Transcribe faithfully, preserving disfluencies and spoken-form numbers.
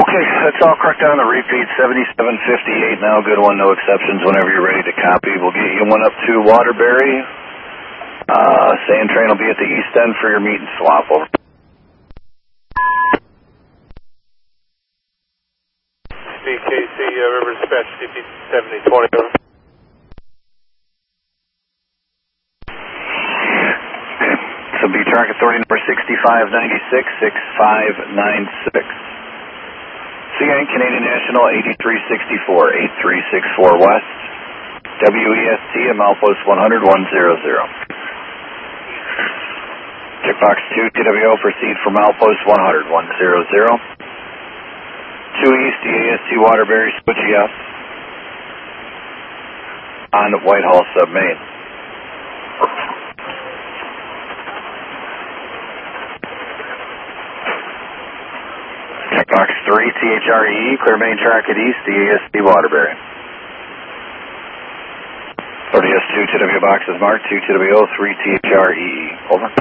Okay, that's all correct on the repeat. seventy-seven fifty-eight now, good one, no exceptions. Whenever you're ready to copy, we'll get you one up to Waterbury. Uh, sand train will be at the east end for your meet and swap. Over. B K C, uh, River Dispatch, D P seventy twenty, over. So be track authority number sixty-five ninety-six, six five nine six. C N Canadian National eighty-three sixty-four, eight three six four West. W E S T at milepost one hundred, one hundred. Checkbox two, T W O, proceed for milepost one hundred, one hundred. two East, D A S T Waterbury, switch yes. On Whitehall Submain. Checkbox three, T H R E E, clear main track at east, D A S T Waterbury. thirty S two, T W box is marked, two T W O, three T H R E E, over.